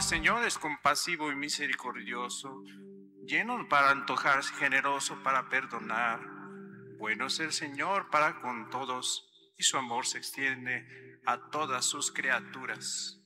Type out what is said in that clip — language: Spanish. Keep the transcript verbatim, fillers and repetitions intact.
el Señor es compasivo y misericordioso, lleno para antojarse, generoso para perdonar. Bueno es el Señor para con todos, y su amor se extiende a todas sus criaturas.